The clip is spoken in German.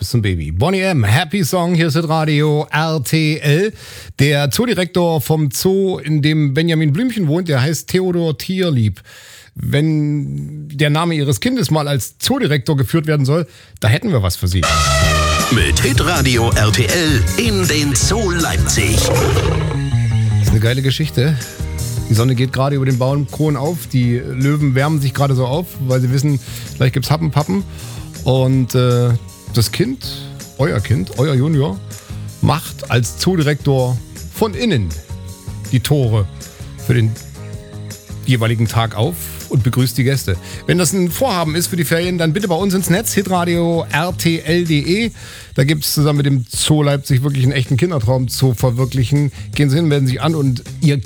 bis zum Baby. Boney M., Happy Song, hier ist das Radio RTL. Der Zoodirektor vom Zoo, in dem Benjamin Blümchen wohnt, der heißt Theodor Tierlieb. Wenn der Name Ihres Kindes mal als Zoodirektor geführt werden soll, da hätten wir was für Sie. Mit Hitradio RTL in den Zoo Leipzig. Das ist eine geile Geschichte. Die Sonne geht gerade über den Baumkronen auf. Die Löwen wärmen sich gerade so auf, weil sie wissen, gleich gibt's Happenpappen. Und das Kind, euer Junior, macht als Zoodirektor von innen die Tore für den jeweiligen Tag auf und begrüßt die Gäste. Wenn das ein Vorhaben ist für die Ferien, dann bitte bei uns ins Netz, hitradio rtl.de. Da gibt es zusammen mit dem Zoo Leipzig wirklich einen echten Kindertraum zu verwirklichen. Gehen Sie hin, melden sich an und Ihr